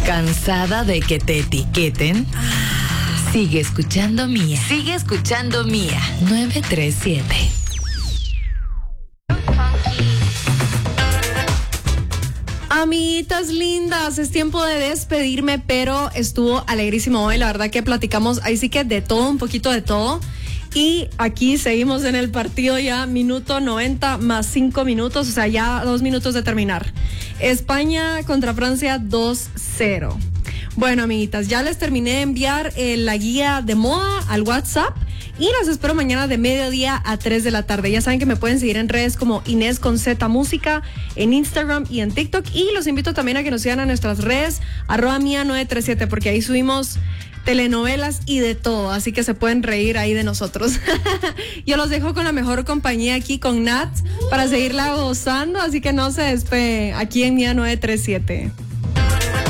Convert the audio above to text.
¿Cansada de que te etiqueten? Sigue escuchando Mía. Sigue escuchando Mía. 937. Amiguitas lindas, es tiempo de despedirme, pero estuvo alegrísimo hoy. La verdad que platicamos ahí sí que de todo, un poquito de todo. Y aquí seguimos en el partido ya, minuto 90 más 5 minutos, o sea, ya 2 minutos de terminar. España contra Francia 2-0. Bueno, amiguitas, ya les terminé de enviar la guía de moda al WhatsApp y las espero mañana de mediodía a 3 de la tarde. Ya saben que me pueden seguir en redes como Inés con Z Música, en Instagram y en TikTok. Y los invito también a que nos sigan a nuestras redes, @Mía937, porque ahí subimos telenovelas y de todo, así que se pueden reír ahí de nosotros. Yo los dejo con la mejor compañía aquí con Nat para seguirla gozando, así que no se despeguen aquí en Mía 937.